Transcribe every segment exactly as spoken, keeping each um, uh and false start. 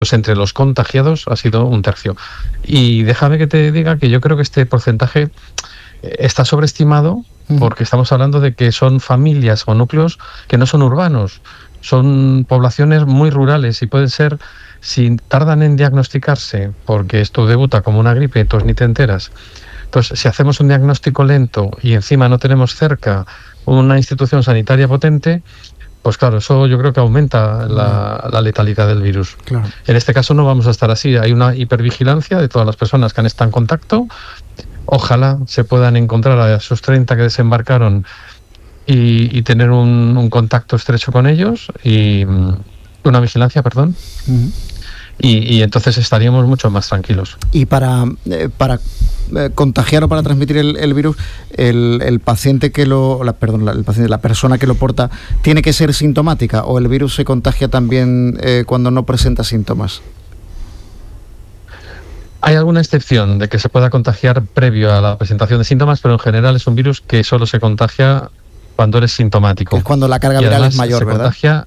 pues entre los contagiados ha sido un tercio. Y déjame que te diga que yo creo que este porcentaje está sobreestimado, porque estamos hablando de que son familias o núcleos que no son urbanos, son poblaciones muy rurales y pueden ser, si tardan en diagnosticarse, porque esto debuta como una gripe, entonces ni te enteras. Entonces, si hacemos un diagnóstico lento y encima no tenemos cerca una institución sanitaria potente, pues claro, eso yo creo que aumenta la, la letalidad del virus. Claro. En este caso no vamos a estar así, hay una hipervigilancia de todas las personas que han estado en contacto. Ojalá se puedan encontrar a esos treinta que desembarcaron y, y tener un, un contacto estrecho con ellos y una vigilancia, perdón. Uh-huh. Y, y entonces estaríamos mucho más tranquilos. Y para, eh, para eh, contagiar o para transmitir el, el virus, el, el paciente que lo, la, perdón, la, el paciente, la persona que lo porta, ¿tiene que ser sintomática o el virus se contagia también eh, cuando no presenta síntomas? Hay alguna excepción de que se pueda contagiar previo a la presentación de síntomas, pero en general es un virus que solo se contagia cuando eres sintomático. Es cuando la carga viral es mayor, se ¿verdad? Contagia,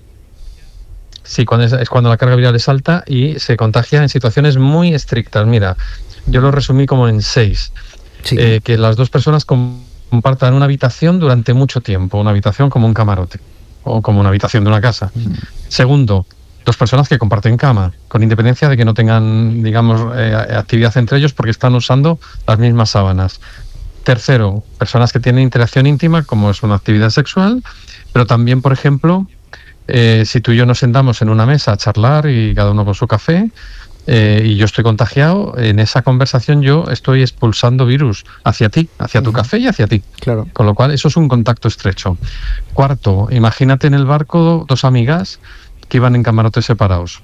sí, cuando es, es cuando la carga viral es alta y se contagia en situaciones muy estrictas. Mira, yo lo resumí como en seis. Sí. Eh, que las dos personas compartan una habitación durante mucho tiempo, una habitación como un camarote o como una habitación de una casa. Mm. Segundo, dos personas que comparten cama, con independencia de que no tengan, digamos, eh, actividad entre ellos porque están usando las mismas sábanas. Tercero, personas que tienen interacción íntima, como es una actividad sexual, pero también, por ejemplo, eh, si tú y yo nos sentamos en una mesa a charlar y cada uno con su café, eh, y yo estoy contagiado, en esa conversación yo estoy expulsando virus hacia ti, hacia tu uh-huh. café y hacia ti. Claro. Con lo cual, eso es un contacto estrecho. Cuarto, imagínate en el barco dos amigas que iban en camarotes separados.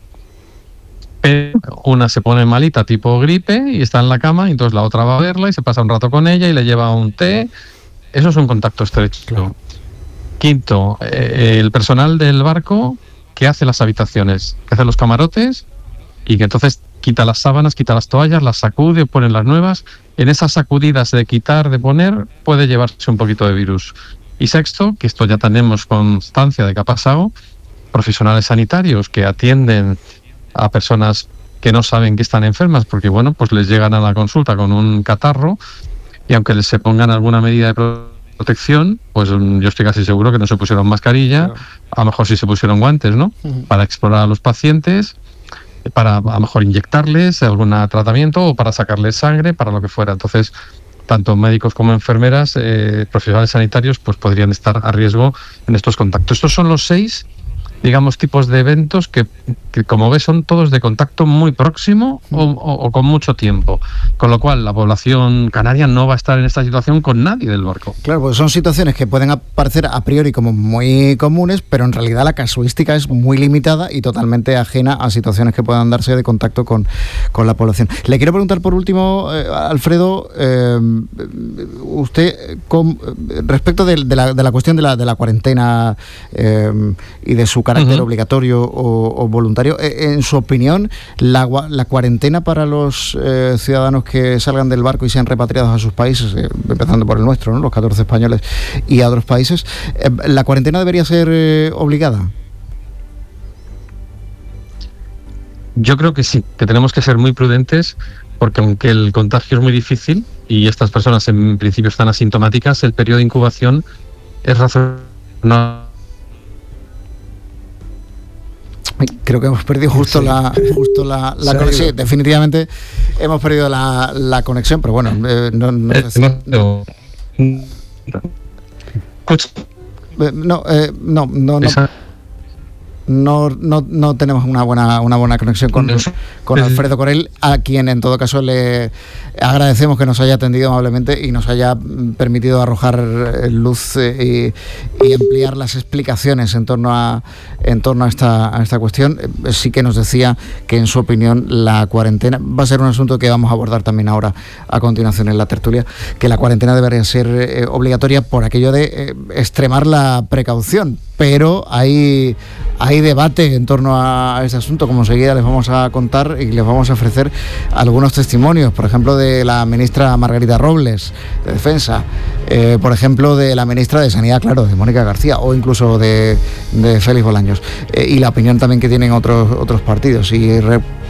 Pero una se pone malita tipo gripe y está en la cama y entonces la otra va a verla y se pasa un rato con ella y le lleva un té. Eso es un contacto estrecho. Claro. Quinto, eh, el personal del barco que hace las habitaciones, que hace los camarotes y que entonces quita las sábanas, quita las toallas, las sacude, pone las nuevas. En esas sacudidas de quitar, de poner, puede llevarse un poquito de virus. Y sexto, que esto ya tenemos constancia de que ha pasado, profesionales sanitarios que atienden a personas que no saben que están enfermas porque, bueno, pues les llegan a la consulta con un catarro y aunque les se pongan alguna medida de protección, pues yo estoy casi seguro que no se pusieron mascarilla, claro. A lo mejor sí se pusieron guantes, ¿no? Uh-huh. Para explorar a los pacientes, para a lo mejor inyectarles algún tratamiento o para sacarles sangre, para lo que fuera. Entonces, tanto médicos como enfermeras, eh, profesionales sanitarios, pues podrían estar a riesgo en estos contactos. Estos son los seis, digamos, tipos de eventos que, que como ves, son todos de contacto muy próximo o, o, o con mucho tiempo. Con lo cual, la población canaria no va a estar en esta situación con nadie del barco. Claro, pues son situaciones que pueden parecer a priori como muy comunes, pero en realidad la casuística es muy limitada y totalmente ajena a situaciones que puedan darse de contacto con, con la población. Le quiero preguntar por último, eh, Alfredo, eh, usted, con, respecto de, de, la, de la cuestión de la, de la cuarentena eh, y de su carácter uh-huh. obligatorio o, o voluntario, en su opinión, la, la cuarentena para los eh, ciudadanos que salgan del barco y sean repatriados a sus países, eh, empezando por el nuestro, ¿no? Los catorce españoles y a otros países, eh, ¿la cuarentena debería ser eh, obligada? Yo creo que sí, que tenemos que ser muy prudentes porque aunque el contagio es muy difícil y estas personas en principio están asintomáticas, el periodo de incubación es razonable. Creo que hemos perdido justo sí. la justo la, la conexión. Sí, definitivamente hemos perdido la, la conexión, pero bueno, eh, no, no, eh, sé si... no, no, eh, no, no, no. No, no, no tenemos una buena una buena conexión con, con Alfredo Corell, a quien en todo caso le agradecemos que nos haya atendido amablemente y nos haya permitido arrojar luz y, y ampliar las explicaciones en torno a en torno a esta a esta cuestión. Sí que nos decía que en su opinión la cuarentena va a ser un asunto que vamos a abordar también ahora a continuación en la tertulia, que la cuarentena debería ser eh, obligatoria por aquello de eh, extremar la precaución, pero hay hay hay debate en torno a este asunto, como enseguida les vamos a contar y les vamos a ofrecer algunos testimonios, por ejemplo, de la ministra Margarita Robles, de Defensa, eh, por ejemplo, de la ministra de Sanidad, claro, de Mónica García, o incluso de, de Félix Bolaños, eh, y la opinión también que tienen otros, otros partidos. Y re,